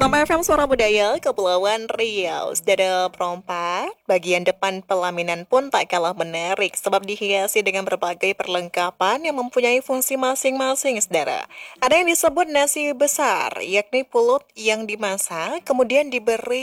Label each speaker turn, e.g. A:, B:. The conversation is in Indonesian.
A: Roma FM Suara Budaya Kepulauan Riau. Saudara perompak, bagian depan pelaminan pun tak kalah menarik sebab dihiasi dengan berbagai perlengkapan yang mempunyai fungsi masing-masing, saudara. Ada yang disebut nasi besar, yakni pulut yang dimasak, kemudian diberi